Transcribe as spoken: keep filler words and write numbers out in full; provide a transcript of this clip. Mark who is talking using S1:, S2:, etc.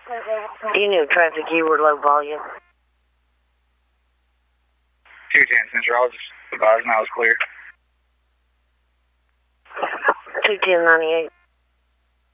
S1: You knew traffic, you were low volume.
S2: two ten Central, I was just advising I was clear.
S1: two ten ninety-eight.